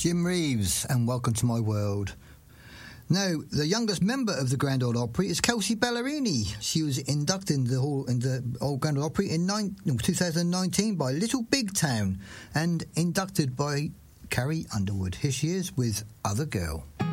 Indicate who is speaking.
Speaker 1: Jim Reeves, and welcome to my world. Now, the youngest member of the Grand Ole Opry is Kelsea Ballerini. She was inducted in the Old Grand Ole Opry in 2019 by Little Big Town and inducted by Carrie Underwood. Here she is with Other Girl.